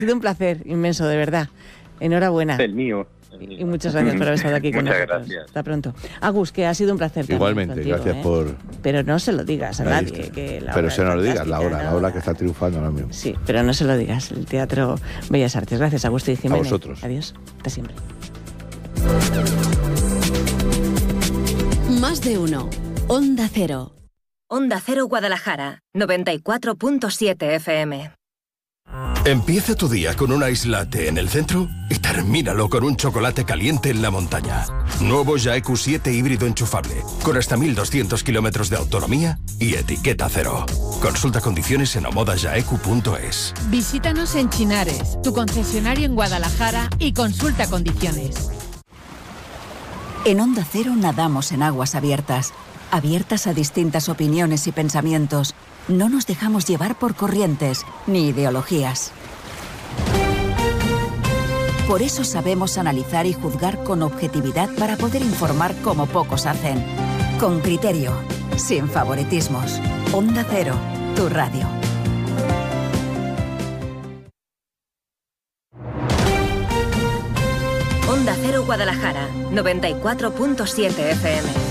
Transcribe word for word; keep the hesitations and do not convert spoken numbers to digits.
Ha sido un placer inmenso, de verdad. Enhorabuena. El mío. El mío. Y muchas gracias por haber estado aquí con Muchas nosotros. gracias. Hasta pronto. Agus, que ha sido un placer. Igualmente, contigo, gracias ¿eh? por... Pero no se lo digas a Ahí nadie. está. Que la Pero obra se no es lo digas, la fantástica, hora, ¿no? la hora que está triunfando ahora mismo. Sí, pero no se lo digas. El Teatro Bellas Artes. Gracias, Agustín Jiménez. A vosotros. Adiós. Hasta siempre. Más de uno. Onda Cero. Onda Cero Guadalajara, noventa y cuatro punto siete F M. Empieza tu día con un ice latte en el centro y termínalo con un chocolate caliente en la montaña. Nuevo Jaeku siete híbrido enchufable, con hasta mil doscientos kilómetros de autonomía y etiqueta cero. Consulta condiciones en omoda jaeku punto es. Visítanos en Chinares, tu concesionario en Guadalajara, y consulta condiciones. En Onda Cero nadamos en aguas abiertas, abiertas a distintas opiniones y pensamientos. No nos dejamos llevar por corrientes ni ideologías. Por eso sabemos analizar y juzgar con objetividad para poder informar como pocos hacen. Con criterio, sin favoritismos. Onda Cero, tu radio. Onda Cero Guadalajara, noventa y cuatro punto siete F M.